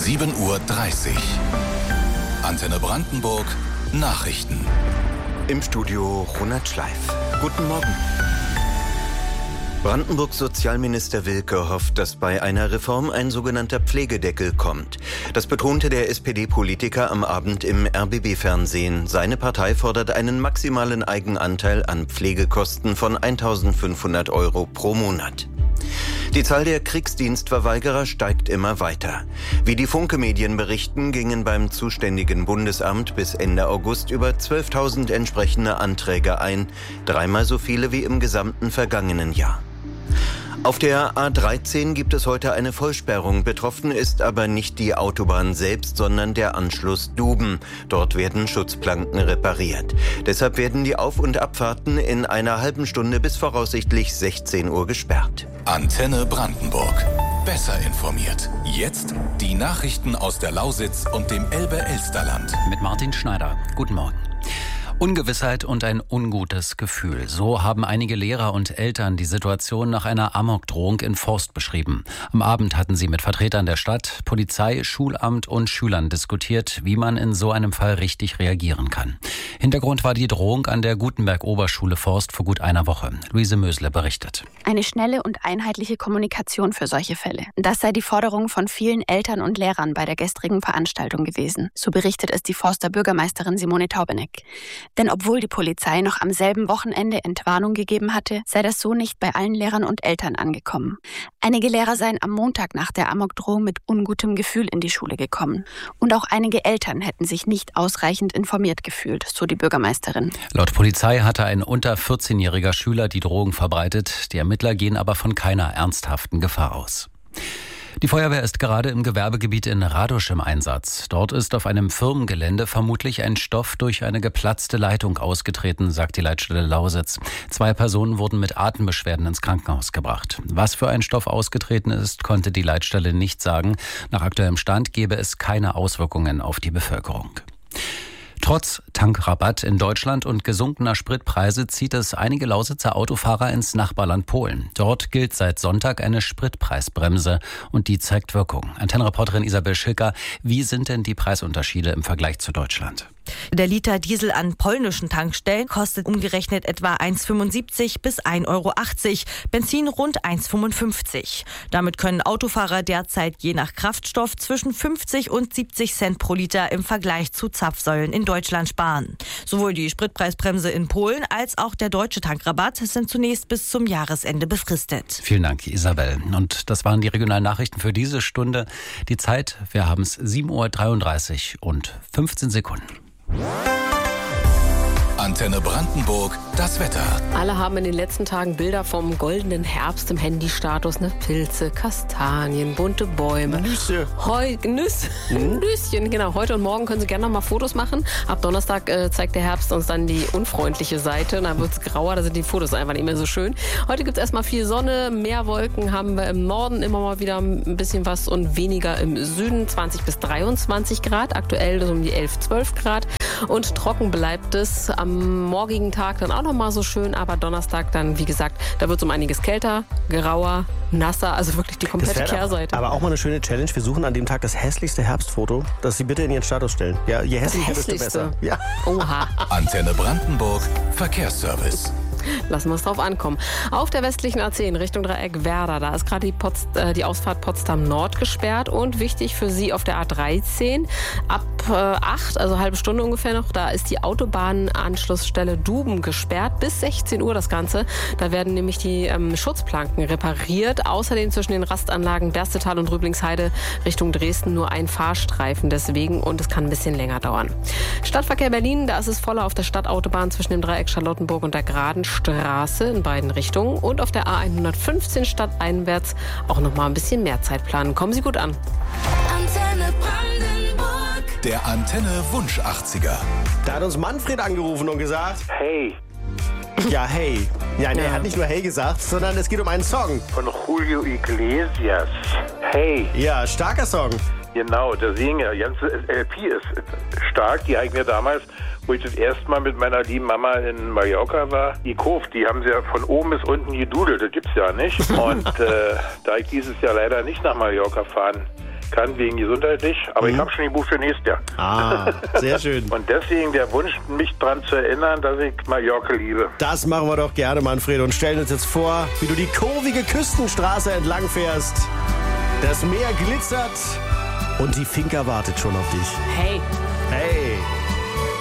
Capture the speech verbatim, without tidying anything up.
sieben Uhr dreißig. Antenne Brandenburg Nachrichten. Im Studio Ronald Schleif. Guten Morgen. Brandenburgs Sozialminister Wilke hofft, dass bei einer Reform ein sogenannter Pflegedeckel kommt. Das betonte der S P D-Politiker am Abend im R B B-Fernsehen. Seine Partei fordert einen maximalen Eigenanteil an Pflegekosten von eintausendfünfhundert Euro pro Monat. Die Zahl der Kriegsdienstverweigerer steigt immer weiter. Wie die Funke-Medien berichten, gingen beim zuständigen Bundesamt bis Ende August über zwölftausend entsprechende Anträge ein, dreimal so viele wie im gesamten vergangenen Jahr. Auf der A dreizehn gibt es heute eine Vollsperrung. Betroffen ist aber nicht die Autobahn selbst, sondern der Anschluss Duben. Dort werden Schutzplanken repariert. Deshalb werden die Auf- und Abfahrten in einer halben Stunde bis voraussichtlich sechzehn Uhr gesperrt. Antenne Brandenburg. Besser informiert. Jetzt die Nachrichten aus der Lausitz und dem Elbe-Elsterland. Mit Martin Schneider. Guten Morgen. Ungewissheit und ein ungutes Gefühl. So haben einige Lehrer und Eltern die Situation nach einer Amokdrohung in Forst beschrieben. Am Abend hatten sie mit Vertretern der Stadt, Polizei, Schulamt und Schülern diskutiert, wie man in so einem Fall richtig reagieren kann. Hintergrund war die Drohung an der Gutenberg-Oberschule Forst vor gut einer Woche. Luise Mösle berichtet. Eine schnelle und einheitliche Kommunikation für solche Fälle. Das sei die Forderung von vielen Eltern und Lehrern bei der gestrigen Veranstaltung gewesen. So berichtet es die Forster Bürgermeisterin Simone Taubeneck. Denn obwohl die Polizei noch am selben Wochenende Entwarnung gegeben hatte, sei das so nicht bei allen Lehrern und Eltern angekommen. Einige Lehrer seien am Montag nach der Amokdrohung mit ungutem Gefühl in die Schule gekommen. Und auch einige Eltern hätten sich nicht ausreichend informiert gefühlt, so die Bürgermeisterin. Laut Polizei hatte ein unter vierzehnjähriger Schüler die Drohung verbreitet. Die Ermittler gehen aber von keiner ernsthaften Gefahr aus. Die Feuerwehr ist gerade im Gewerbegebiet in Radosch im Einsatz. Dort ist auf einem Firmengelände vermutlich ein Stoff durch eine geplatzte Leitung ausgetreten, sagt die Leitstelle Lausitz. Zwei Personen wurden mit Atembeschwerden ins Krankenhaus gebracht. Was für ein Stoff ausgetreten ist, konnte die Leitstelle nicht sagen. Nach aktuellem Stand gebe es keine Auswirkungen auf die Bevölkerung. Trotz Tankrabatt in Deutschland und gesunkener Spritpreise zieht es einige Lausitzer Autofahrer ins Nachbarland Polen. Dort gilt seit Sonntag eine Spritpreisbremse und die zeigt Wirkung. Antennenreporterin Isabel Schilker, wie sind denn die Preisunterschiede im Vergleich zu Deutschland? Der Liter Diesel an polnischen Tankstellen kostet umgerechnet etwa eins Komma fünfundsiebzig bis ein Euro achtzig, Benzin rund eins Komma fünfundfünfzig. Damit können Autofahrer derzeit je nach Kraftstoff zwischen fünfzig und siebzig Cent pro Liter im Vergleich zu Zapfsäulen in Deutschland sparen. Sowohl die Spritpreisbremse in Polen als auch der deutsche Tankrabatt sind zunächst bis zum Jahresende befristet. Vielen Dank, Isabel. Und das waren die regionalen Nachrichten für diese Stunde. Die Zeit, wir haben es sieben Uhr dreiunddreißig und fünfzehn Sekunden. Antenne Brandenburg, das Wetter. Alle haben in den letzten Tagen Bilder vom goldenen Herbst im Handystatus. Ne? Pilze, Kastanien, bunte Bäume. Nüsse. Heu, Nüsse. Hm? Nüsschen, genau. Heute und morgen können Sie gerne noch mal Fotos machen. Ab Donnerstag äh, zeigt der Herbst uns dann die unfreundliche Seite. Dann wird es grauer, da sind die Fotos einfach nicht mehr so schön. Heute gibt es erstmal viel Sonne, mehr Wolken haben wir im Norden immer mal wieder ein bisschen was und weniger im Süden. zwanzig bis dreiundzwanzig Grad, aktuell so um die elf, zwölf Grad. Und trocken bleibt es am morgigen Tag dann auch noch mal so schön, aber Donnerstag dann, wie gesagt, da wird es um einiges kälter, grauer, nasser, also wirklich die komplette Kehrseite. Aber auch mal eine schöne Challenge. Wir suchen an dem Tag das hässlichste Herbstfoto, das Sie bitte in Ihren Status stellen. Ja, je hässlicher, desto besser. Ja. Oha. Antenne Brandenburg, Verkehrsservice. Lassen wir es drauf ankommen. Auf der westlichen A zehn Richtung Dreieck Werder, da ist gerade die, Pots, äh, die Ausfahrt Potsdam Nord gesperrt und wichtig für Sie auf der A dreizehn ab äh, acht, also halbe Stunde ungefähr noch, da ist die Autobahnanschlussstelle Duben gesperrt bis sechzehn Uhr das Ganze. Da werden nämlich die ähm, Schutzplanken repariert. Außerdem zwischen den Rastanlagen Berstetal und Rüblingsheide Richtung Dresden nur ein Fahrstreifen deswegen und es kann ein bisschen länger dauern. Stadtverkehr Berlin, da ist es voller auf der Stadtautobahn zwischen dem Dreieck Charlottenburg und der Geraden Straße in beiden Richtungen und auf der A hundertfünfzehn stadteinwärts auch noch mal ein bisschen mehr Zeit planen. Kommen Sie gut an. Antenne Brandenburg. Der Antenne Wunsch achtziger. Da hat uns Manfred angerufen und gesagt: Hey. Ja, hey. Ja, nee, er hat nicht nur hey gesagt, sondern es geht um einen Song. Von Julio Iglesias. Hey. Ja, starker Song. Genau, der Singen, die ganze L P ist stark. Die habe ich mir damals, wo ich das erste Mal mit meiner lieben Mama in Mallorca war, gekauft. Die haben sie ja von oben bis unten gedudelt, das gibt's ja nicht. Und äh, da ich dieses Jahr leider nicht nach Mallorca fahren kann, wegen gesundheitlich. Aber Mhm. ich habe schon ein Buch für nächstes Jahr. Ah, sehr schön. Und deswegen der Wunsch, mich daran zu erinnern, dass ich Mallorca liebe. Das machen wir doch gerne, Manfred, und stellen uns jetzt vor, wie du die kurvige Küstenstraße entlang fährst. Das Meer glitzert und die Finca wartet schon auf dich. Hey. Hey!